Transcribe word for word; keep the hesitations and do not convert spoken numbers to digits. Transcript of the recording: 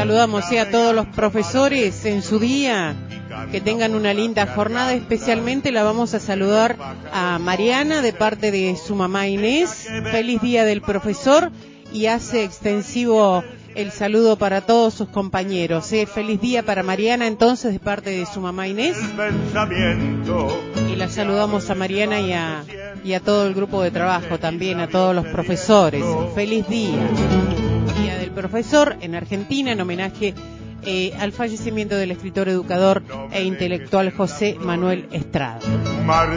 Saludamos ¿sí? a todos los profesores en su día, que tengan una linda jornada. Especialmente la vamos a saludar a Mariana de parte de su mamá Inés. Feliz día del profesor, y hace extensivo el saludo para todos sus compañeros. ¿eh? Feliz día para Mariana entonces de parte de su mamá Inés. Y la saludamos a Mariana y a, y a todo el grupo de trabajo, también a todos los profesores. Feliz día. Día del profesor en Argentina, en homenaje eh, al fallecimiento del escritor, educador e intelectual José Manuel Estrada.